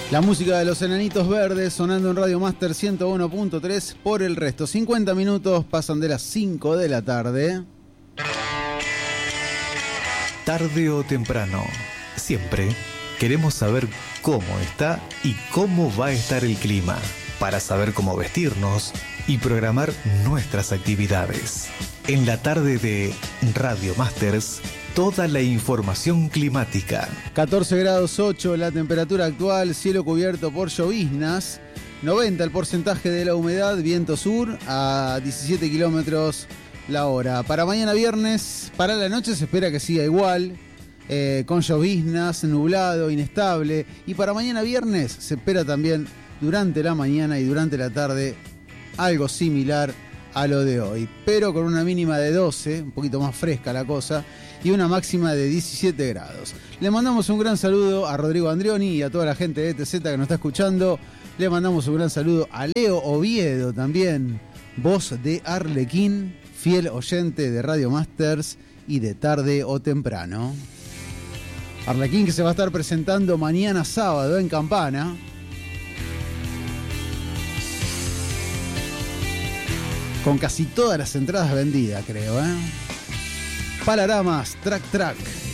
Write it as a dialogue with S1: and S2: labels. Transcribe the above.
S1: La música de los Enanitos Verdes sonando en Radio Master 101.3 por el resto. 50 minutos pasan de las 5 de la tarde.
S2: Tarde o temprano, siempre queremos saber cómo está y cómo va a estar el clima, para saber cómo vestirnos y programar nuestras actividades. En la tarde de Radio Masters, toda la información climática.
S1: 14 grados 8 la temperatura actual, cielo cubierto por lloviznas, 90 el porcentaje de la humedad, viento sur a 17 kilómetros la hora. Para mañana viernes, para la noche se espera que siga igual, con lloviznas, nublado, inestable. Y para mañana viernes se espera también durante la mañana y durante la tarde algo similar a lo de hoy, pero con una mínima de 12, un poquito más fresca la cosa, y una máxima de 17 grados. Le mandamos un gran saludo a Rodrigo Andrioni y a toda la gente de ETZ que nos está escuchando. Le mandamos un gran saludo a Leo Oviedo también, voz de Arlequín, fiel oyente de Radio Masters y de Tarde o Temprano. Arlequín que se va a estar presentando mañana sábado en Campana. Con casi todas las entradas vendidas, creo, ¿eh? Panoramas, track.